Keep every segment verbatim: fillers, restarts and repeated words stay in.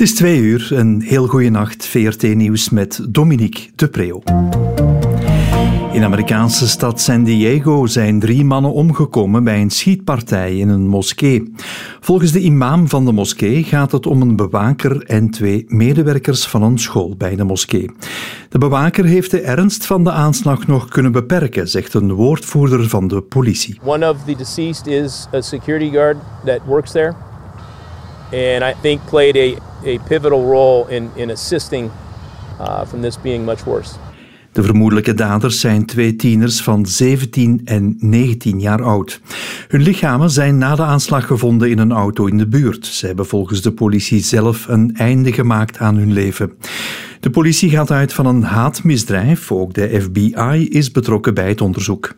is twee uur, een heel goede nacht, V R T-nieuws met Dominique de Preeuw. In de Amerikaanse stad San Diego zijn drie mannen omgekomen bij een schietpartij in een moskee. Volgens de imam van de moskee gaat het om een bewaker en twee medewerkers van een school bij de moskee. De bewaker heeft de ernst van de aanslag nog kunnen beperken, zegt een woordvoerder van de politie. One of the deceased is a security guard that works there. And I think played a, a pivotal role in, in assisting uh, from this being much worse. De vermoedelijke daders zijn twee tieners van zeventien en negentien jaar oud. Hun lichamen zijn na de aanslag gevonden in een auto in de buurt. Ze hebben volgens de politie zelf een einde gemaakt aan hun leven. De politie gaat uit van een haatmisdrijf. Ook de F B I is betrokken bij het onderzoek.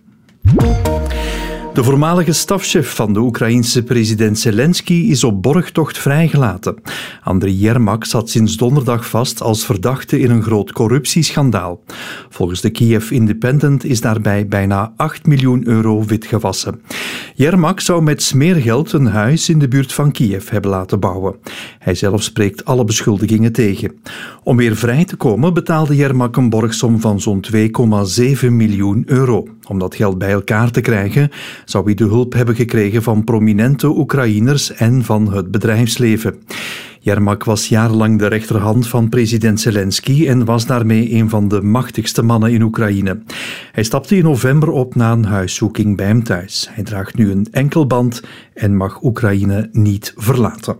De voormalige stafchef van de Oekraïense president Zelensky is op borgtocht vrijgelaten. Andriy Yermak zat sinds donderdag vast als verdachte in een groot corruptieschandaal. Volgens de Kiev Independent is daarbij bijna acht miljoen euro witgewassen. Yermak zou met smeergeld een huis in de buurt van Kiev hebben laten bouwen. Hij zelf spreekt alle beschuldigingen tegen. Om weer vrij te komen betaalde Yermak een borgsom van zo'n twee komma zeven miljoen euro. Om dat geld bij elkaar te krijgen zou hij de hulp hebben gekregen van prominente Oekraïners en van het bedrijfsleven. Yermak was jarenlang de rechterhand van president Zelensky en was daarmee een van de machtigste mannen in Oekraïne. Hij stapte in november op na een huiszoeking bij hem thuis. Hij draagt nu een enkelband en mag Oekraïne niet verlaten.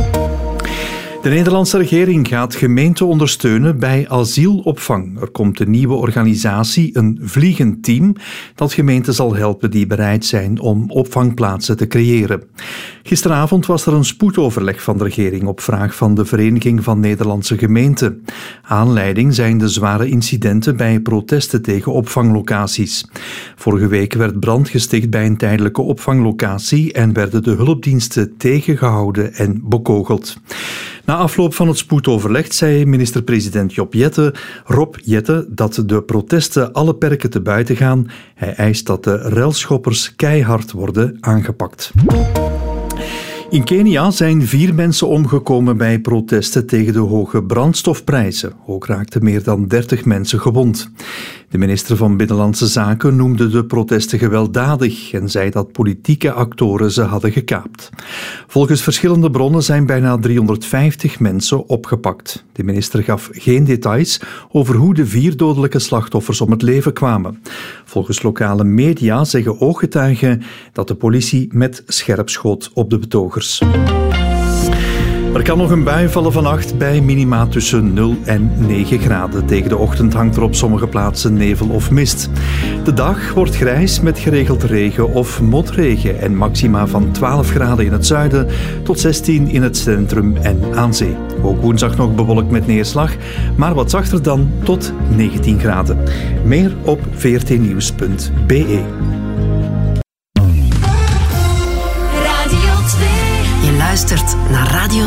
De Nederlandse regering gaat gemeenten ondersteunen bij asielopvang. Er komt een nieuwe organisatie, een vliegend team, dat gemeenten zal helpen die bereid zijn om opvangplaatsen te creëren. Gisteravond was er een spoedoverleg van de regering op vraag van de Vereniging van Nederlandse Gemeenten. Aanleiding zijn de zware incidenten bij protesten tegen opvanglocaties. Vorige week werd brand gesticht bij een tijdelijke opvanglocatie en werden de hulpdiensten tegengehouden en bekogeld. Na afloop van het spoedoverleg zei minister-president Job Jette, Rob Jette dat de protesten alle perken te buiten gaan. Hij eist dat de relschoppers keihard worden aangepakt. In Kenia zijn vier mensen omgekomen bij protesten tegen de hoge brandstofprijzen. Ook raakten meer dan dertig mensen gewond. De minister van Binnenlandse Zaken noemde de protesten gewelddadig en zei dat politieke actoren ze hadden gekaapt. Volgens verschillende bronnen zijn bijna driehonderdvijftig mensen opgepakt. De minister gaf geen details over hoe de vier dodelijke slachtoffers om het leven kwamen. Volgens lokale media zeggen ooggetuigen dat de politie met scherp schoot op de betogers. Er kan nog een bui vallen vannacht bij minima tussen nul en negen graden. Tegen de ochtend hangt er op sommige plaatsen nevel of mist. De dag wordt grijs met geregeld regen of motregen en maxima van twaalf graden in het zuiden tot zestien in het centrum en aan zee. Ook woensdag nog bewolkt met neerslag, maar wat zachter dan tot negentien graden. Meer op v r t nieuws punt b e. Je luistert naar Radio